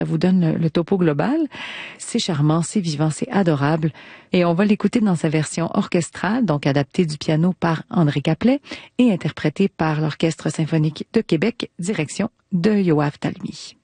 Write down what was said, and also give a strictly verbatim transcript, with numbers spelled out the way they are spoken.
Ça vous donne le, le topo global. C'est charmant, c'est vivant, c'est adorable. Et on va l'écouter dans sa version orchestrale, donc adaptée du piano par André Caplet et interprétée par l'Orchestre symphonique de Québec, direction de Yoav Talmy.